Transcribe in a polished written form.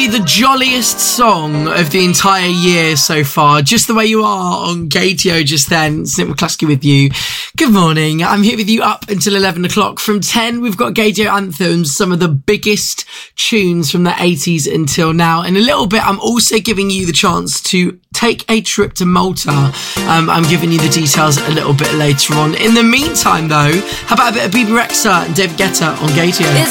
probably the jolliest song of the entire year so far. Just the Way You Are on Gaydio just then. It's Nick McCluskey with you. Good morning. I'm here with you up until 11 o'clock. From 10, we've got Gaydio Anthems, some of the biggest tunes from the 80s until now. In a little bit, I'm also giving you the chance to take a trip to Malta. I'm giving you the details a little bit later on. In the meantime, though, how about a bit of Bebe Rexha and David Guetta on Gaydio?